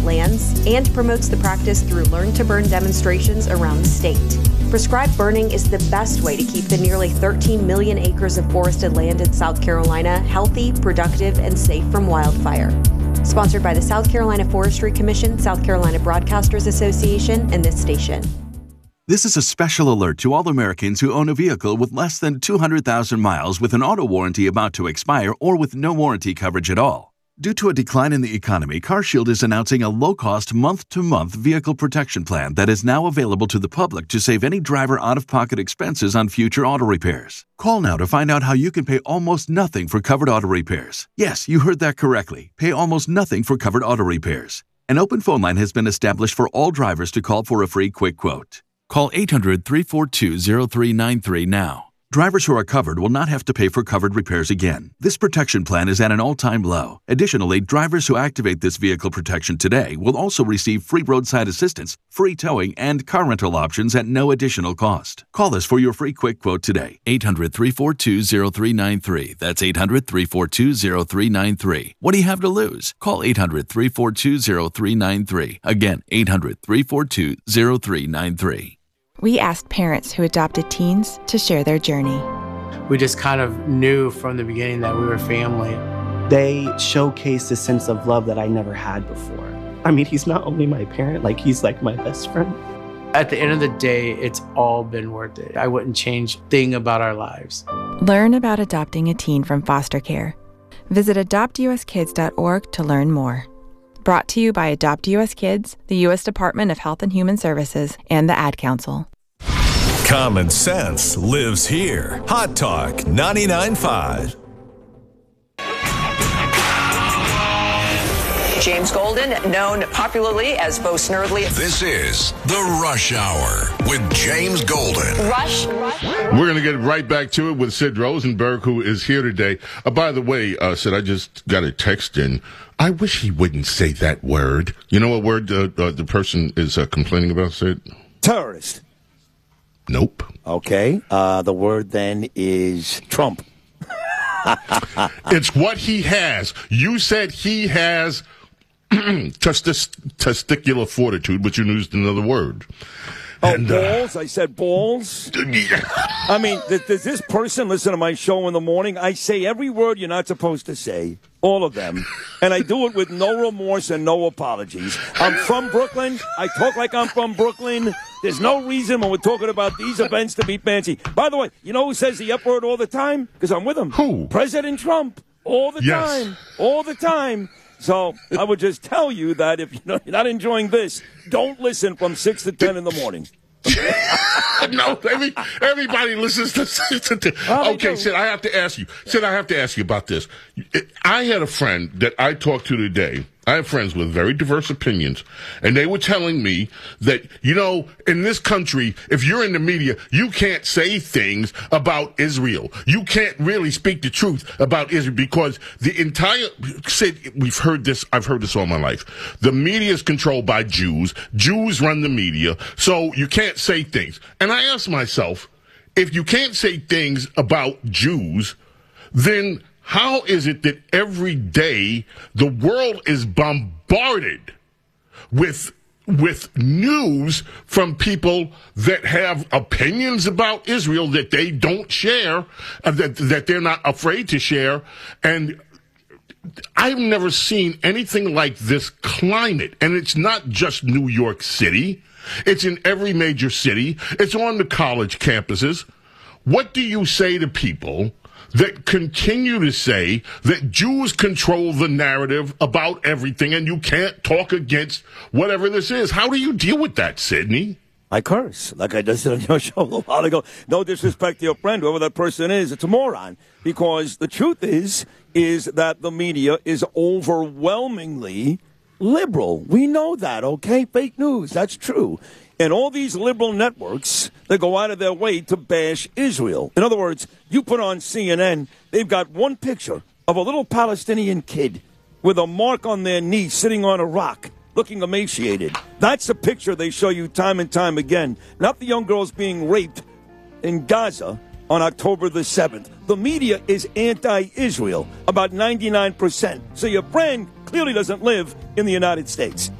lands and promotes the practice through learn-to-burn demonstrations around the state. Prescribed burning is the best way to keep the nearly 13 million acres of forested land in South Carolina healthy, productive, and safe from wildfire. Sponsored by the South Carolina Forestry Commission, South Carolina Broadcasters Association, and this station. This is a special alert to all Americans who own a vehicle with less than 200,000 miles with an auto warranty about to expire or with no warranty coverage at all. Due to a decline in the economy, CarShield is announcing a low-cost month-to-month vehicle protection plan that is now available to the public to save any driver out-of-pocket expenses on future auto repairs. Call now to find out how you can pay almost nothing for covered auto repairs. Yes, you heard that correctly. Pay almost nothing for covered auto repairs. An open phone line has been established for all drivers to call for a free quick quote. Call 800-342-0393 now. Drivers who are covered will not have to pay for covered repairs again. This protection plan is at an all-time low. Additionally, drivers who activate this vehicle protection today will also receive free roadside assistance, free towing, and car rental options at no additional cost. Call us for your free quick quote today. 800-342-0393. That's 800-342-0393. What do you have to lose? Call 800-342-0393. Again, 800-342-0393. We asked parents who adopted teens to share their journey. We just kind of knew from the beginning that we were family. They showcased a sense of love that I never had before. I mean, he's not only my parent, he's like my best friend. At the end of the day, it's all been worth it. I wouldn't change a thing about our lives. Learn about adopting a teen from foster care. Visit adoptuskids.org to learn more. Brought to you by Adopt U.S. Kids, the U.S. Department of Health and Human Services, and the Ad Council. Common sense lives here. Hot Talk 99.5. James Golden, known popularly as Bo Snerdley. This is The Rush Hour with James Golden. Rush. We're going to get right back to it with Sid Rosenberg, who is here today. By the way, Sid, I just got a text in. I wish he wouldn't say that word. You know what word the person is complaining about, Sid? Terrorist. Nope. Okay. The word then is Trump. It's what he has. You said he has testicular fortitude, but you used another word. Oh, and, balls? I said balls? I mean, does this person listen to my show in the morning? I say every word you're not supposed to say. All of them. And I do it with no remorse and no apologies. I'm from Brooklyn. I talk like I'm from Brooklyn. There's no reason when we're talking about these events to be fancy. By the way, you know who says the F word all the time? Because I'm with him. Who? President Trump. All the time. All the time. So I would just tell you that if you're not enjoying this, don't listen from 6 to 10 in the morning. No, everybody listens to. Okay, Sid, I have to ask you. Sid, I have to ask you about this. I had a friend that I talked to today. I have friends with very diverse opinions, and they were telling me that, in this country, if you're in the media, you can't say things about Israel. You can't really speak the truth about Israel because the entire, Sid, I've heard this all my life. The media is controlled by Jews. Jews run the media, so you can't say things. And I asked myself, if you can't say things about Jews, then how is it that every day the world is bombarded with news from people that have opinions about Israel that they don't share, that they're not afraid to share? And I've never seen anything like this climate. And it's not just New York City. It's in every major city. It's on the college campuses. What do you say to people that continue to say that Jews control the narrative about everything and you can't talk against whatever this is? How do you deal with that, Sidney? I curse, like I just said on your show a while ago. No disrespect to your friend, whoever that person is. It's a moron. Because the truth is that the media is overwhelmingly liberal. We know that, okay? Fake news, that's true. And all these liberal networks, they go out of their way to bash Israel. In other words, you put on CNN, they've got one picture of a little Palestinian kid with a mark on their knee sitting on a rock, looking emaciated. That's a picture they show you time and time again. Not the young girls being raped in Gaza on October the 7th. The media is anti-Israel, about 99%. So your friend clearly doesn't live in the United States.